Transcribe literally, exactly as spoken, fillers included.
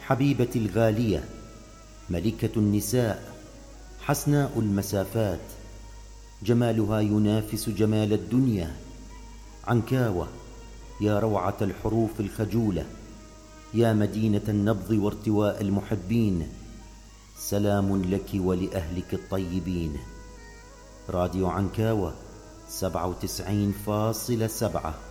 حبيبتي الغالية، ملكة النساء، حسناء المسافات، جمالها ينافس جمال الدنيا. عنكاوة يا روعة الحروف الخجولة، يا مدينة النبض وارتواء المحبين، سلام لك ولأهلك الطيبين. راديو عنكاوة سبعة وتسعين فاصلة سبعة.